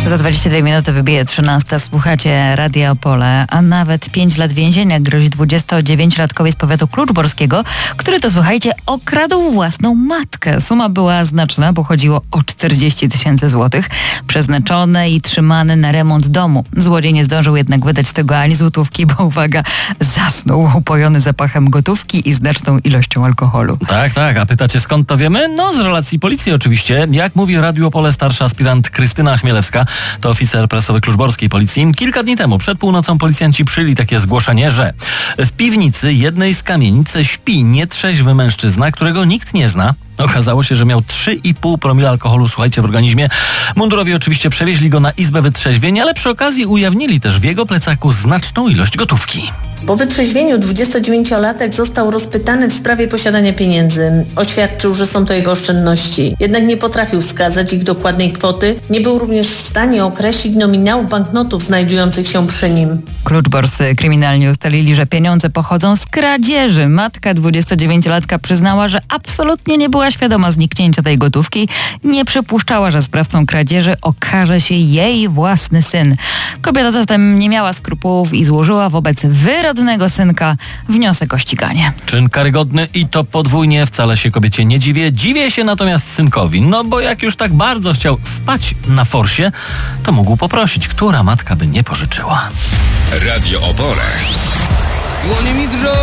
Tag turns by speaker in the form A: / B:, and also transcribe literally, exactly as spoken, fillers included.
A: Za dwadzieścia dwie minuty wybije trzynasta. Słuchacie Radia Opole, a nawet pięć lat więzienia grozi dwudziestodziewięciolatkowi z powiatu kluczborskiego, który to, słuchajcie, okradł własną matkę. Suma była znaczna, bo chodziło o czterdzieści tysięcy złotych, przeznaczone i trzymane na remont domu. Złodziej nie zdążył jednak wydać z tego ani złotówki, bo uwaga, zasnął upojony zapachem gotówki i znaczną ilością alkoholu.
B: Tak, tak, a pytacie skąd to wiemy? No z relacji policji oczywiście. Jak mówi Radiu Opole starsza aspirant Krystyna Chmielewska, to oficer prasowy kluczborskiej policji. Kilka dni temu, przed północą, policjanci przyjęli takie zgłoszenie, że w piwnicy jednej z kamienic śpi nietrzeźwy mężczyzna, którego nikt nie zna. Okazało się, że miał trzy i pół promila alkoholu, słuchajcie, w organizmie. Mundurowi oczywiście przewieźli go na izbę wytrzeźwień, ale przy okazji ujawnili też w jego plecaku znaczną ilość gotówki.
C: Po wytrzeźwieniu dwudziestodziewięciolatek został rozpytany w sprawie posiadania pieniędzy. Oświadczył, że są to jego oszczędności. Jednak nie potrafił wskazać ich dokładnej kwoty. Nie był również w stanie określić nominałów banknotów znajdujących się przy nim.
A: Kluczborscy kryminalni ustalili, że pieniądze pochodzą z kradzieży. Matka dwudziestodziewięciolatka przyznała, że absolutnie nie była świadoma zniknięcia tej gotówki. Nie przypuszczała, że sprawcą kradzieży okaże się jej własny syn. Kobieta zatem nie miała skrupułów i złożyła wobec wyrodnego synka wniosek o ściganie.
B: Czyn karygodny i to podwójnie. Wcale się kobiecie nie dziwię. Dziwię się natomiast synkowi. No bo jak już tak bardzo chciał spać na forsie, to mógł poprosić, która matka by nie pożyczyła.
D: Radio Opole. Dłonie mi drżą.